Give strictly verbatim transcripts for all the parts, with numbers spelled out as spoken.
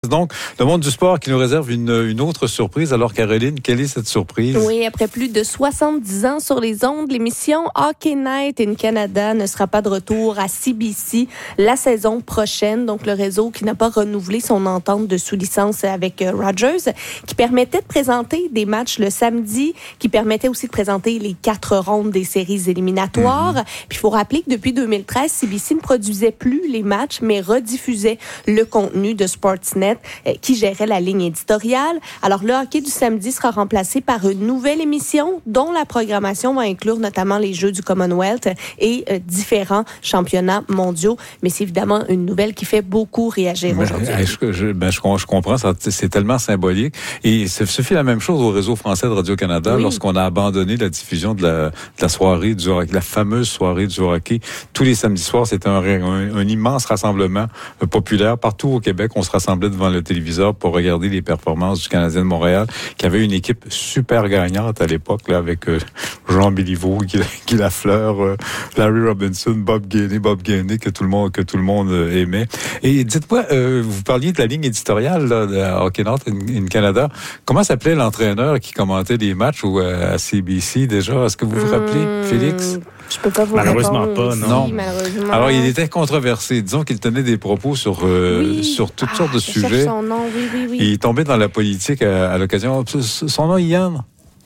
donc le monde du sport qui nous réserve une, une autre surprise. Alors Caroline, quelle est cette surprise? Oui, après plus de soixante-dix ans sur les ondes, l'émission Hockey Night in Canada ne sera pas de retour à C B C la saison prochaine. Donc le réseau qui n'a pas renouvelé son entente de sous-licence avec Rogers, qui permettait de présenter des matchs le samedi, qui permettait aussi de présenter les quatre rondes des séries éliminatoires. Mm-hmm. Puis il faut rappeler que depuis deux mille treize, C B C ne produisait plus les matchs, mais rediffusait le contenu de Sportsnet euh, qui gérait la ligne éditoriale. Alors le hockey du samedi sera remplacé par une nouvelle émission dont la programmation va inclure notamment les Jeux du Commonwealth et euh, différents championnats mondiaux. Mais c'est évidemment une nouvelle qui fait beaucoup réagir ben, aujourd'hui. Je, je, ben, je, je comprends, ça, c'est tellement symbolique. Et ce fait la même chose au réseau français de Radio-Canada oui. lorsqu'on a abandonné la diffusion de la, de la soirée du hockey, la fameuse soirée du hockey. Tous les samedis soirs, c'était un, un, un immense rassemblement populaire. Partout au Québec, on se rassemblait devant le téléviseur pour regarder les performances du Canadien de Montréal, qui avait une équipe super gagnante à l'époque, là, avec euh, Jean Béliveau, Guy, Guy Lafleur, euh, Larry Robinson, Bob Gainey, Bob Gainey, que tout le monde, que tout le monde euh, aimait. Et dites-moi, euh, vous parliez de la ligne éditoriale là, de Hockey Night in, in Canada. Comment s'appelait l'entraîneur qui commentait les matchs ou euh, à C B C déjà? Est-ce que vous vous rappelez, mmh, Félix? Je peux pas vous malheureusement répondre. pas, non. Si, malheureusement. Alors, il était controversé. Disons qu'il tenait des propos sur euh, oui. sur toutes ah, sortes de je sujets. Son nom, oui, oui, oui. Il est tombé dans la politique à, à l'occasion. Son nom, Ian?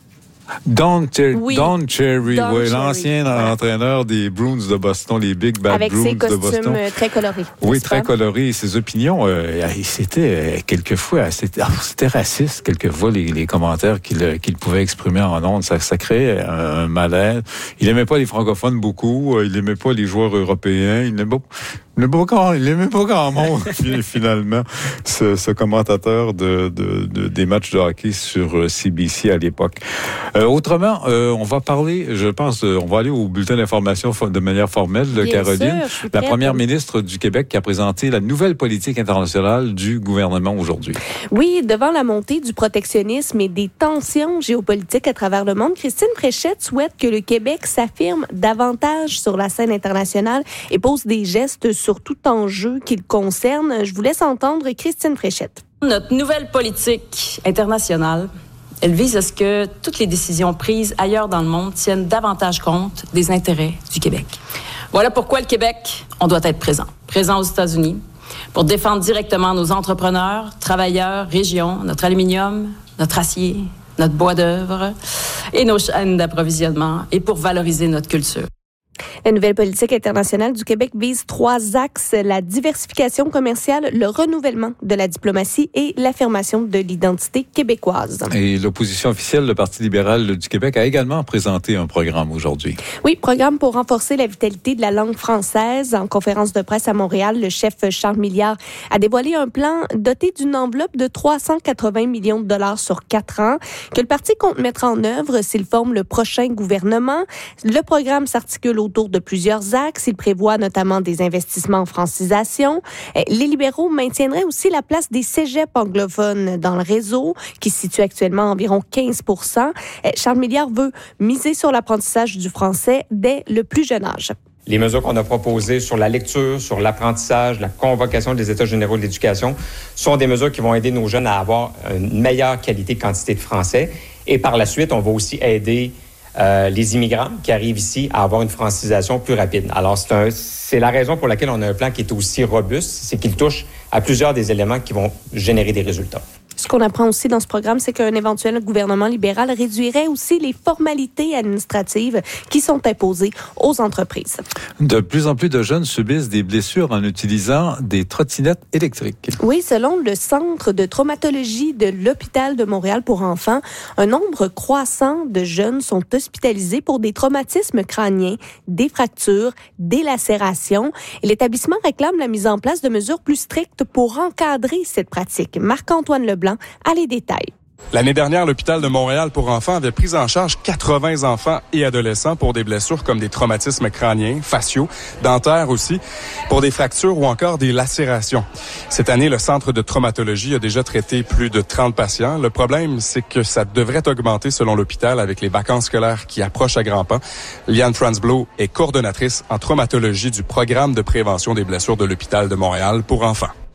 Don, Ter- oui. Don Cherry, Don oui, Cherry. l'ancien ouais. entraîneur des Bruins de Boston, les Big Bad Avec Bruins ses de Boston. Avec ses costumes très colorés. Oui, très colorés. Ses opinions, euh, c'était euh, quelquefois, c'était, c'était raciste, quelquefois, les, les commentaires qu'il, qu'il pouvait exprimer en ondes. Ça, ça créait un, un malaise. Il aimait pas les francophones beaucoup. Il aimait pas les joueurs européens. Il aimait pas... Il n'aimait pas grand, il aimait pas grand monde, finalement, ce, ce commentateur de, de, de, des matchs de hockey sur C B C à l'époque. Euh, autrement, euh, on va parler, je pense, euh, on va aller au bulletin d'information de manière formelle de Bien Caroline, sûr, la première pour... ministre du Québec qui a présenté la nouvelle politique internationale du gouvernement aujourd'hui. Oui, devant la montée du protectionnisme et des tensions géopolitiques à travers le monde, Christine Fréchette souhaite que le Québec s'affirme davantage sur la scène internationale et pose des gestes sur tout enjeu qui le concerne. Je vous laisse entendre Christine Fréchette. Notre nouvelle politique internationale, elle vise à ce que toutes les décisions prises ailleurs dans le monde tiennent davantage compte des intérêts du Québec. Voilà pourquoi le Québec, on doit être présent. Présent aux États-Unis pour défendre directement nos entrepreneurs, travailleurs, régions, notre aluminium, notre acier, notre bois d'œuvre et nos chaînes d'approvisionnement et pour valoriser notre culture. La nouvelle politique internationale du Québec vise trois axes, la diversification commerciale, le renouvellement de la diplomatie et l'affirmation de l'identité québécoise. Et l'opposition officielle, le Parti libéral du Québec, a également présenté un programme aujourd'hui. Oui, programme pour renforcer la vitalité de la langue française. En conférence de presse à Montréal, le chef Charles Milliard a dévoilé un plan doté d'une enveloppe de trois cent quatre-vingts millions de dollars sur quatre ans que le parti compte mettre en œuvre s'il forme le prochain gouvernement. Le programme s'articule autour de plusieurs axes. Il prévoit notamment des investissements en francisation. Les libéraux maintiendraient aussi la place des cégeps anglophones dans le réseau, qui se situe actuellement à environ quinze pour cent. Charles Milliard veut miser sur l'apprentissage du français dès le plus jeune âge. Les mesures qu'on a proposées sur la lecture, sur l'apprentissage, la convocation des États généraux de l'éducation sont des mesures qui vont aider nos jeunes à avoir une meilleure qualité, quantité de français. Et par la suite, on va aussi aider Euh, les immigrants qui arrivent ici à avoir une francisation plus rapide. Alors, c'est, un, c'est la raison pour laquelle on a un plan qui est aussi robuste, c'est qu'il touche à plusieurs des éléments qui vont générer des résultats. Ce qu'on apprend aussi dans ce programme, c'est qu'un éventuel gouvernement libéral réduirait aussi les formalités administratives qui sont imposées aux entreprises. De plus en plus de jeunes subissent des blessures en utilisant des trottinettes électriques. Oui, selon le Centre de traumatologie de l'Hôpital de Montréal pour enfants, un nombre croissant de jeunes sont hospitalisés pour des traumatismes crâniens, des fractures, des lacérations. Et l'établissement réclame la mise en place de mesures plus strictes pour encadrer cette pratique. Marc-Antoine Leblanc a les détails. L'année dernière, l'hôpital de Montréal pour enfants avait pris en charge quatre-vingts enfants et adolescents pour des blessures comme des traumatismes crâniens, faciaux, dentaires aussi, pour des fractures ou encore des lacérations. Cette année, le Centre de traumatologie a déjà traité plus de trente patients. Le problème, c'est que ça devrait augmenter selon l'hôpital avec les vacances scolaires qui approchent à grands pas. Liane Franzblow est coordonnatrice en traumatologie du programme de prévention des blessures de l'hôpital de Montréal pour enfants.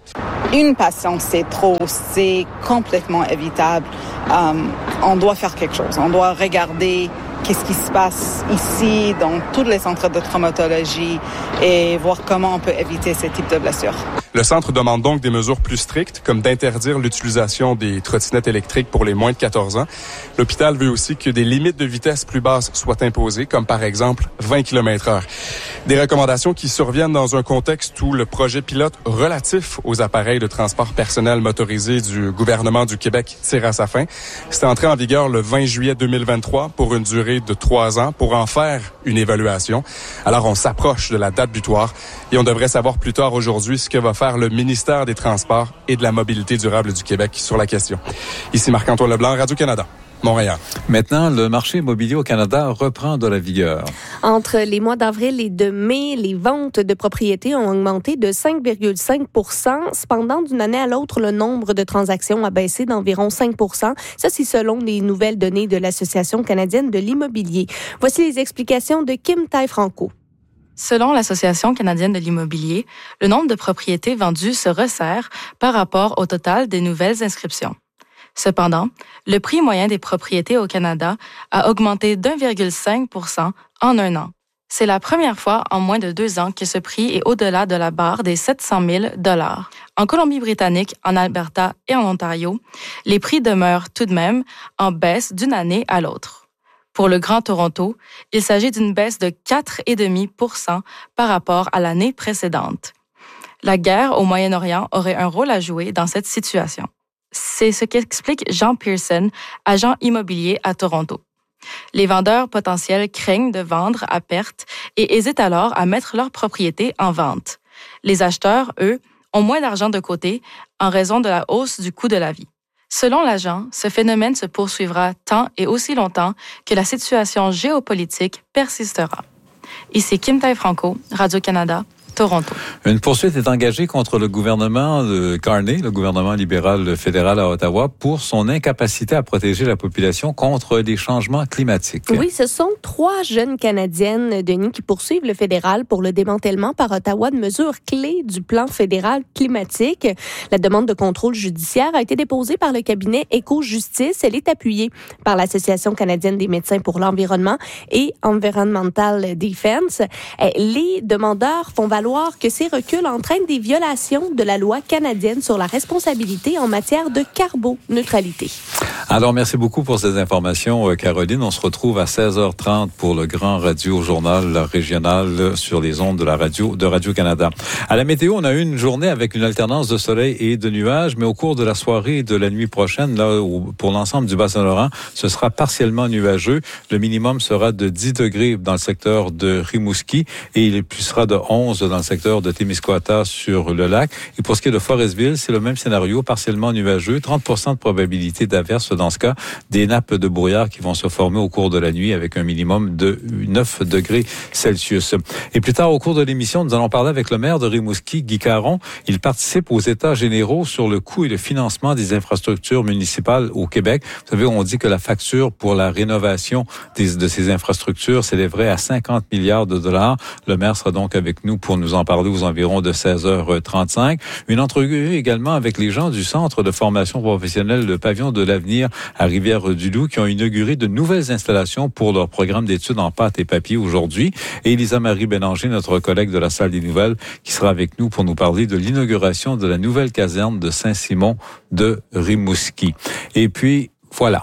Une patiente, c'est trop, c'est complètement évitable. Um, on doit faire quelque chose. On doit regarder qu'est-ce qui se passe ici, dans tous les centres de traumatologie, et voir comment on peut éviter ce type de blessures. Le centre demande donc des mesures plus strictes, comme d'interdire l'utilisation des trottinettes électriques pour les moins de quatorze ans. L'hôpital veut aussi que des limites de vitesse plus basses soient imposées, comme par exemple vingt kilomètres heure. Des recommandations qui surviennent dans un contexte où le projet pilote relatif aux appareils de transport personnel motorisé du gouvernement du Québec tire à sa fin. C'est entré en vigueur le vingt juillet deux mille vingt-trois pour une durée de trois ans pour en faire une évaluation. Alors, on s'approche de la date butoir et on devrait savoir plus tard aujourd'hui ce que va faire le ministère des Transports et de la Mobilité durable du Québec sur la question. Ici Marc-Antoine Leblanc, Radio-Canada. Montréal. Maintenant, le marché immobilier au Canada reprend de la vigueur. Entre les mois d'avril et de mai, les ventes de propriétés ont augmenté de cinq virgule cinq pour cent. Cependant, d'une année à l'autre, le nombre de transactions a baissé d'environ cinq pour cent. Ça, c'est selon les nouvelles données de l'Association canadienne de l'immobilier. Voici les explications de Kim Tai-Franco. Selon l'Association canadienne de l'immobilier, le nombre de propriétés vendues se resserre par rapport au total des nouvelles inscriptions. Cependant, le prix moyen des propriétés au Canada a augmenté d'un virgule cinq pour cent en un an. C'est la première fois en moins de deux ans que ce prix est au-delà de la barre des sept cent mille dollars. En Colombie-Britannique, en Alberta et en Ontario, les prix demeurent tout de même en baisse d'une année à l'autre. Pour le Grand Toronto, il s'agit d'une baisse de quatre virgule cinq pour cent par rapport à l'année précédente. La guerre au Moyen-Orient aurait un rôle à jouer dans cette situation. C'est ce qu'explique Jean Pearson, agent immobilier à Toronto. Les vendeurs potentiels craignent de vendre à perte et hésitent alors à mettre leur propriété en vente. Les acheteurs, eux, ont moins d'argent de côté en raison de la hausse du coût de la vie. Selon l'agent, ce phénomène se poursuivra tant et aussi longtemps que la situation géopolitique persistera. Ici Kim Tai-Franco, Radio-Canada, Toronto. Une poursuite est engagée contre le gouvernement de Carney, le gouvernement libéral fédéral à Ottawa, pour son incapacité à protéger la population contre les changements climatiques. Oui, ce sont trois jeunes Canadiennes, Denis, qui poursuivent le fédéral pour le démantèlement par Ottawa de mesures clés du plan fédéral climatique. La demande de contrôle judiciaire a été déposée par le cabinet Éco-Justice. Elle est appuyée par l'Association canadienne des médecins pour l'environnement et Environmental Defense. Les demandeurs font valoir que ces reculs entraînent des violations de la loi canadienne sur la responsabilité en matière de carboneutralité. Alors, merci beaucoup pour ces informations, Caroline. On se retrouve à seize heures trente pour le grand radio-journal régional sur les ondes de la radio de Radio-Canada. À la météo, on a eu une journée avec une alternance de soleil et de nuages, mais au cours de la soirée et de la nuit prochaine, là, pour l'ensemble du Bas-Saint-Laurent, ce sera partiellement nuageux. Le minimum sera de dix degrés dans le secteur de Rimouski et il sera de onze dans le secteur de Témiscouata sur le lac. Et pour ce qui est de Forestville, c'est le même scénario, partiellement nuageux, trente pour cent de probabilité d'averse dans ce cas, des nappes de brouillard qui vont se former au cours de la nuit avec un minimum de neuf degrés Celsius. Et plus tard au cours de l'émission, nous allons parler avec le maire de Rimouski, Guy Caron. Il participe aux États généraux sur le coût et le financement des infrastructures municipales au Québec. Vous savez, on dit que la facture pour la rénovation des, de ces infrastructures s'élèverait à cinquante milliards de dollars. Le maire sera donc avec nous pour nous en parler aux environs de seize heures trente-cinq. Une entrevue également avec les gens du Centre de formation professionnelle Le Pavillon de l'Avenir à Rivière-du-Loup qui ont inauguré de nouvelles installations pour leur programme d'études en pâte et papier aujourd'hui. Et Elisa-Marie Bélanger, notre collègue de la Salle des Nouvelles, qui sera avec nous pour nous parler de l'inauguration de la nouvelle caserne de Saint-Simon de Rimouski. Et puis, voilà.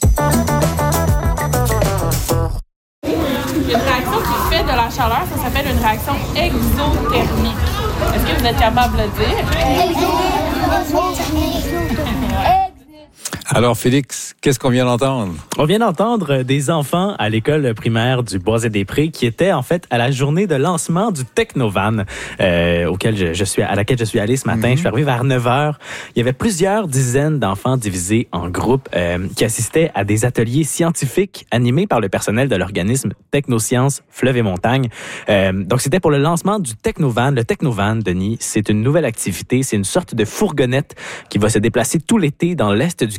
Une réaction qui fait de la chaleur, ça s'appelle une réaction exothermique. Est-ce que vous êtes capable de le dire? Alors, Félix, qu'est-ce qu'on vient d'entendre? On vient d'entendre des enfants à l'école primaire du Boisé-des-Prés qui étaient en fait à la journée de lancement du Technovan, euh, auquel je, je suis, à laquelle je suis allé ce matin. Mm-hmm. Je suis arrivé vers neuf heures. Il y avait plusieurs dizaines d'enfants divisés en groupes euh, qui assistaient à des ateliers scientifiques animés par le personnel de l'organisme Technosciences Fleuve et Montagne. Euh, donc, c'était pour le lancement du Technovan. Le Technovan, Denis, c'est une nouvelle activité. C'est une sorte de fourgonnette qui va se déplacer tout l'été dans l'est du Québec.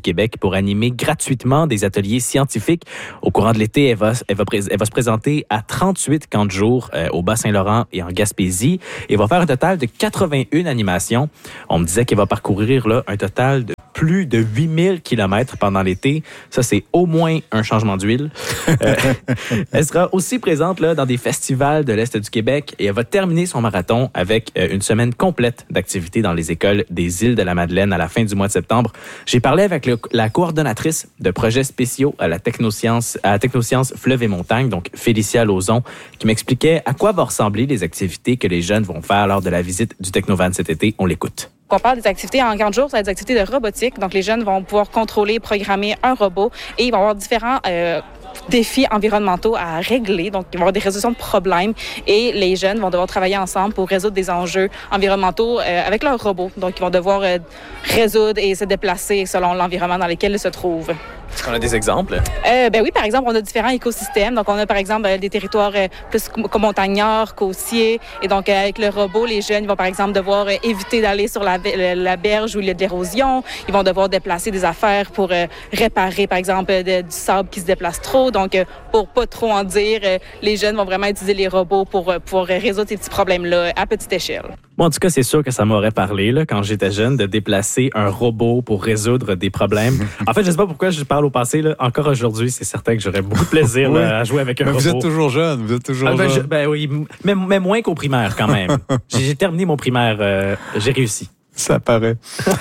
Québec pour animer gratuitement des ateliers scientifiques. Au courant de l'été, elle va, elle va, elle va se présenter à trente-huit camps de jour euh, au Bas-Saint-Laurent et en Gaspésie et va faire un total de quatre-vingt-une animations. On me disait qu'elle va parcourir là, un total de plus de huit mille kilomètres pendant l'été. Ça, c'est au moins un changement d'huile. Euh, elle sera aussi présente là, dans des festivals de l'Est du Québec et elle va terminer son marathon avec euh, une semaine complète d'activités dans les écoles des îles de la Madeleine à la fin du mois de septembre. J'ai parlé avec le, la coordonnatrice de projets spéciaux à la Technoscience, à la Technoscience Fleuve et Montagne, donc Félicia Lauzon, qui m'expliquait à quoi vont ressembler les activités que les jeunes vont faire lors de la visite du Technovan cet été. On l'écoute. On parle des activités en camp de jour, c'est des activités de robotique. Donc, les jeunes vont pouvoir contrôler, programmer un robot et ils vont avoir différents euh, défis environnementaux à régler. Donc, il va y avoir des résolutions de problèmes et les jeunes vont devoir travailler ensemble pour résoudre des enjeux environnementaux euh, avec leur robot. Donc, ils vont devoir euh, résoudre et se déplacer selon l'environnement dans lequel ils se trouvent. Est-ce qu'on a des exemples? Euh, ben oui, par exemple, on a différents écosystèmes. Donc, on a par exemple des territoires euh, plus montagnards, côtiers. Et donc, euh, avec le robot, les jeunes ils vont par exemple devoir euh, éviter d'aller sur la, la berge où il y a de l'érosion. Ils vont devoir déplacer des affaires pour euh, réparer, par exemple, de, du sable qui se déplace trop. Donc, euh, pour pas trop en dire, euh, les jeunes vont vraiment utiliser les robots pour euh, pouvoir résoudre ces petits problèmes-là à petite échelle. Bon, en tout cas, c'est sûr que ça m'aurait parlé là, quand j'étais jeune de déplacer un robot pour résoudre des problèmes. En fait, je sais pas pourquoi je parle au passé. Là. Encore aujourd'hui, c'est certain que j'aurais beaucoup de plaisir oui. là, à jouer avec un mais robot. Vous êtes toujours jeune. Vous êtes toujours ah, ben, jeune. Je, ben oui, mais, mais moins qu'au primaire quand même. j'ai, j'ai terminé mon primaire. Euh, j'ai réussi. Ça paraît.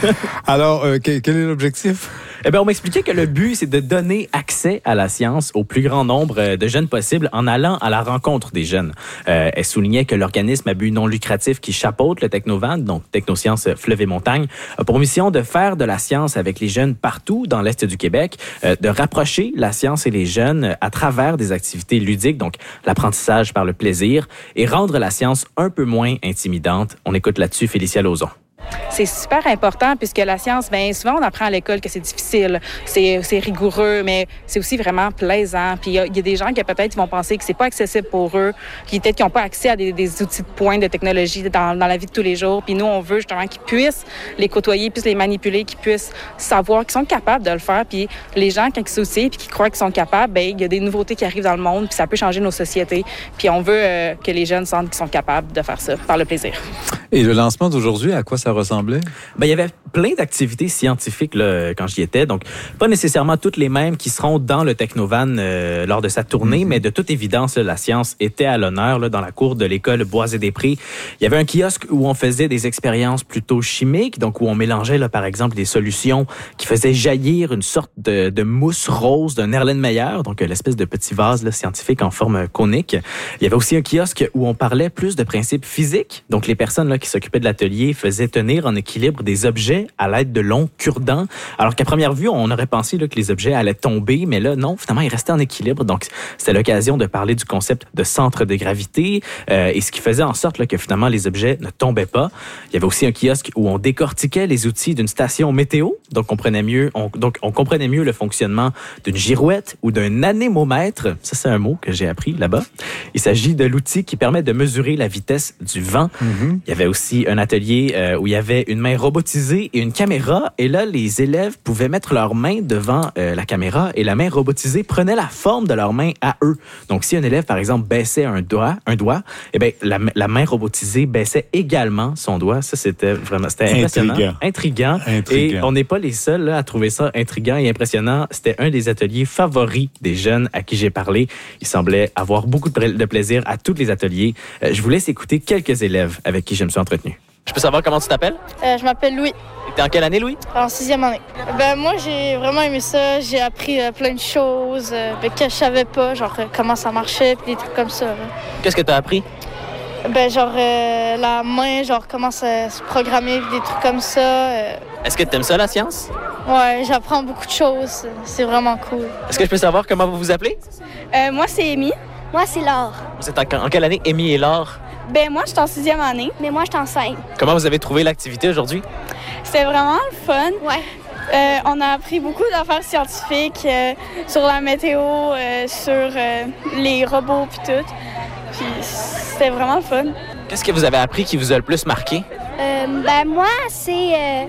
Alors, euh, quel, quel est l'objectif? Eh bien, on m'expliquait que le but, c'est de donner accès à la science au plus grand nombre de jeunes possible en allant à la rencontre des jeunes. Euh, elle soulignait que l'organisme à but non lucratif qui chapeaute le Technovan, donc Technoscience Fleuve et Montagne, a pour mission de faire de la science avec les jeunes partout dans l'Est du Québec, euh, de rapprocher la science et les jeunes à travers des activités ludiques, donc l'apprentissage par le plaisir, et rendre la science un peu moins intimidante. On écoute là-dessus Félicia Lauzon. C'est super important puisque la science, bien souvent on apprend à l'école que c'est difficile, c'est, c'est rigoureux, mais c'est aussi vraiment plaisant. Puis il y, y a des gens qui peut-être vont penser que c'est pas accessible pour eux, puis peut-être qu'ils n'ont pas accès à des, des outils de pointe de technologie dans, dans la vie de tous les jours. Puis nous, on veut justement qu'ils puissent les côtoyer, puissent les manipuler, qu'ils puissent savoir qu'ils sont capables de le faire. Puis les gens, quand ils s'outillent puis qu'ils croient qu'ils sont capables, bien il y a des nouveautés qui arrivent dans le monde, puis ça peut changer nos sociétés. Puis on veut euh, que les jeunes sentent qu'ils sont capables de faire ça par le plaisir. Et le lancement d'aujourd'hui, à quoi ça ressemblait? Ben, il y avait plein d'activités scientifiques là, quand j'y étais. Donc, pas nécessairement toutes les mêmes qui seront dans le Technovan euh, lors de sa tournée, mm-hmm. mais de toute évidence, là, la science était à l'honneur là, dans la cour de l'école Boisé-des-Prés. Il y avait un kiosque où on faisait des expériences plutôt chimiques, donc où on mélangeait, là, par exemple, des solutions qui faisaient jaillir une sorte de, de mousse rose d'un Erlenmeyer, donc l'espèce de petit vase là, scientifique en forme conique. Il y avait aussi un kiosque où on parlait plus de principes physiques. Donc, les personnes là, qui s'occupaient de l'atelier faisaient tenir en équilibre des objets à l'aide de longs cure-dents. Alors qu'à première vue, on aurait pensé là, que les objets allaient tomber, mais là, non, finalement, ils restaient en équilibre. Donc, c'était l'occasion de parler du concept de centre de gravité euh, et ce qui faisait en sorte là, que finalement, les objets ne tombaient pas. Il y avait aussi un kiosque où on décortiquait les outils d'une station météo. Donc, on comprenait mieux, on, donc, on comprenait mieux le fonctionnement d'une girouette ou d'un anémomètre. Ça, c'est un mot que j'ai appris là-bas. Il s'agit de l'outil qui permet de mesurer la vitesse du vent. Mm-hmm. Il y avait aussi un atelier euh, où il y avait une main robotisée et une caméra. Et là, les élèves pouvaient mettre leurs mains devant euh, la caméra et la main robotisée prenait la forme de leurs mains à eux. Donc, si un élève, par exemple, baissait un doigt, un doigt, eh bien, la, la main robotisée baissait également son doigt. Ça, c'était vraiment, c'était impressionnant. Intriguant. Intriguant. Intriguant. Et on n'est pas les seuls là, à trouver ça intriguant et impressionnant. C'était un des ateliers favoris des jeunes à qui j'ai parlé. Ils semblaient avoir beaucoup de plaisir à tous les ateliers. Euh, je vous laisse écouter quelques élèves avec qui je me suis entretenu. Je peux savoir comment tu t'appelles? Euh, je m'appelle Louis. T'es en quelle année, Louis? En sixième année. Ben, moi, j'ai vraiment aimé ça. J'ai appris euh, plein de choses euh, que je savais pas, genre euh, comment ça marchait, puis des trucs comme ça. Là. Qu'est-ce que t'as appris? Ben, genre euh, la main, genre comment ça se programmer, des trucs comme ça. Euh... Est-ce que t'aimes ça, la science? Ouais, j'apprends beaucoup de choses. C'est vraiment cool. Est-ce que je peux savoir comment vous vous appelez? Euh, moi, c'est Amy. Moi, c'est Laure. Vous êtes en, en quelle année, Amy et Laure? Ben moi, je suis en sixième année. Mais moi, je suis en cinq. Comment vous avez trouvé l'activité aujourd'hui? C'était vraiment le fun. Ouais. Euh, on a appris beaucoup d'affaires scientifiques euh, sur la météo, euh, sur euh, les robots puis tout. Puis c'était vraiment le fun. Qu'est-ce que vous avez appris qui vous a le plus marqué? Euh, ben moi, c'est euh,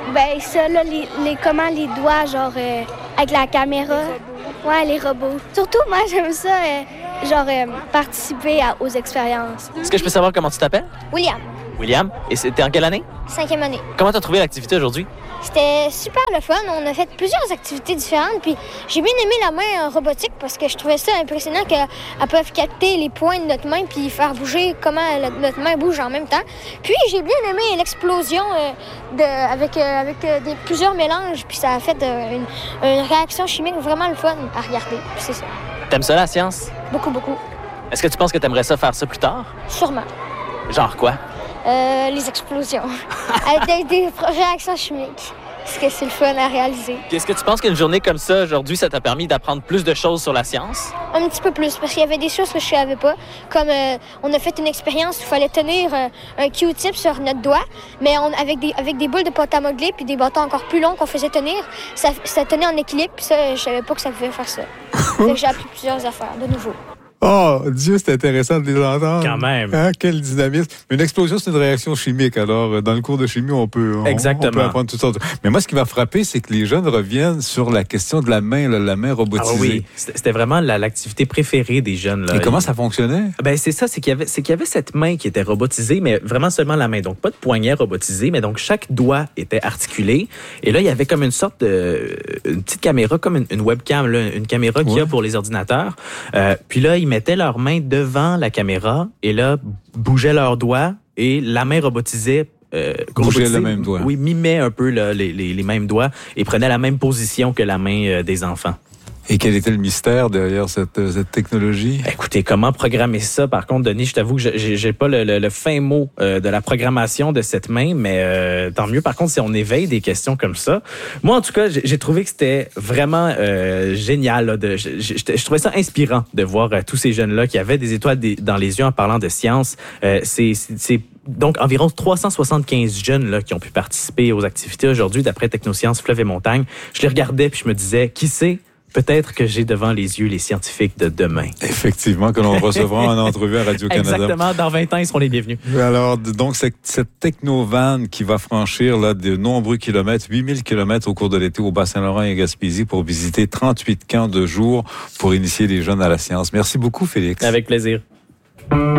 Ben ça, là, les, les comment les doigts, genre, euh, avec la caméra. Ouais, les robots. Surtout, moi, j'aime ça, euh, genre, euh, participer à, aux expériences. Est-ce que je peux savoir comment tu t'appelles? William, William. Et c'était en quelle année? cinquième année. Comment t'as trouvé l'activité aujourd'hui? C'était super le fun. On a fait plusieurs activités différentes. Puis j'ai bien aimé la main robotique parce que je trouvais ça impressionnant qu'elles peuvent capter les points de notre main puis faire bouger comment notre main bouge en même temps. Puis j'ai bien aimé l'explosion euh, de, avec, euh, avec euh, des, plusieurs mélanges. Puis ça a fait euh, une, une réaction chimique vraiment le fun à regarder. Puis c'est ça. T'aimes ça, la science? Beaucoup, beaucoup. Est-ce que tu penses que t'aimerais ça faire ça plus tard? Sûrement. Genre quoi? Euh, les explosions. Avec des, des réactions chimiques. Parce que c'est le fun à réaliser. Est-ce que tu penses qu'une journée comme ça, aujourd'hui, ça t'a permis d'apprendre plus de choses sur la science? Un petit peu plus, parce qu'il y avait des choses que je savais pas. Comme euh, on a fait une expérience où il fallait tenir euh, un Q-tip sur notre doigt, mais on, avec, des, avec des boules de pâte à modeler puis des bâtons encore plus longs qu'on faisait tenir, ça, ça tenait en équilibre, puis ça, je savais pas que ça pouvait faire ça. Fait que j'ai appris plusieurs affaires, de nouveau. Oh, Dieu, c'est intéressant de les entendre. Quand même. Hein, quel dynamisme. Une explosion, c'est une réaction chimique. Alors, dans le cours de chimie, on peut, on, Exactement. on peut apprendre toutes sortes. Mais moi, ce qui m'a frappé, c'est que les jeunes reviennent sur la question de la main, là, la main robotisée. Ah oui, c'était vraiment la, l'activité préférée des jeunes. Là. Et comment ça fonctionnait? Ben c'est ça, c'est qu'il y avait, c'est qu'il y avait cette main qui était robotisée, mais vraiment seulement la main. Donc, pas de poignet robotisé, mais donc chaque doigt était articulé. Et là, il y avait comme une sorte de... une petite caméra, comme une, une webcam, là, une caméra qu'il y a pour les ordinateurs. Euh, puis là, ils mettaient leurs mains devant la caméra et là, bougeaient leurs doigts et la main robotisée... Euh, bougeait le même doigt. Oui, mimait un peu là, les, les, les mêmes doigts et prenait la même position que la main euh, des enfants. Et quel était le mystère derrière cette, cette technologie? Écoutez, comment programmer ça? Par contre, Denis, je t'avoue que j'ai, j'ai pas le, le, le fin mot euh, de la programmation de cette main, mais euh, tant mieux. Par contre, si on éveille des questions comme ça, moi, en tout cas, j'ai, j'ai trouvé que c'était vraiment euh, génial. Là, de, je, je, je trouvais ça inspirant de voir euh, tous ces jeunes-là qui avaient des étoiles des, dans les yeux en parlant de science. Euh, c'est, c'est, c'est donc environ trois cent soixante-quinze jeunes là, qui ont pu participer aux activités aujourd'hui, d'après Technosciences Fleuve et Montagne. Je les regardais puis je me disais, qui sait? Peut-être que j'ai devant les yeux les scientifiques de demain. Effectivement, que l'on recevra en entrevue à Radio-Canada. Exactement. Dans vingt ans, ils seront les bienvenus. Alors, donc, cette, cette technovan qui va franchir là, de nombreux kilomètres, huit mille kilomètres au cours de l'été au Bas-Saint-Laurent et Gaspésie pour visiter trente-huit camps de jour pour initier les jeunes à la science. Merci beaucoup, Félix. Avec plaisir.